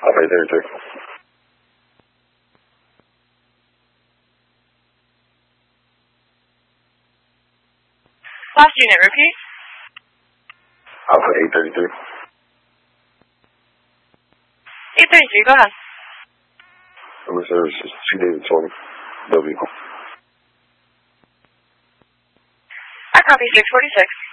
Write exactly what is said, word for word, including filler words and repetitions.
Copy thirty-three. Last unit, repeat. Alpha eight thirty-three. eight thirty-three, go ahead. Number service is two David twenty. W. I copy six forty-six.